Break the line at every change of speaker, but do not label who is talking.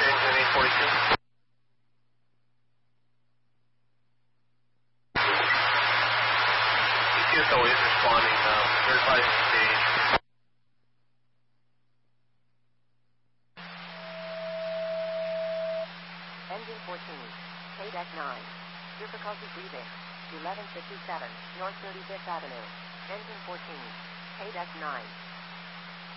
Engine 842. ETSO is responding. Certified stage.
Engine 14. KDEC 9. Difficulty breathing. 1157 North 35th Avenue. Engine 14. KDEC 9.